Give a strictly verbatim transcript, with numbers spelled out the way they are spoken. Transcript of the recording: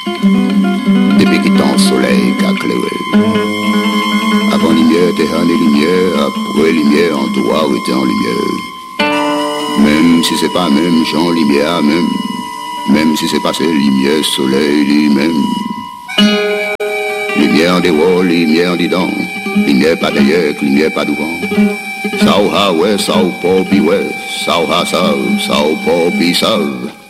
Depuis qu'il t'en soleil qu'a clairé. Avant lumière, t'es en lumière, après lumière, en toi, ou t'es en lumière. Même si c'est pas même, Jean lumière, même. Même si c'est pas c'est lumière, soleil, lui-même. Lumière des walls, lumière des dents. Lumière pas d'ailleurs, lumière pas devant. Sao ha ouais, sao po pi ouais, sao ha sao, sao po pi sao.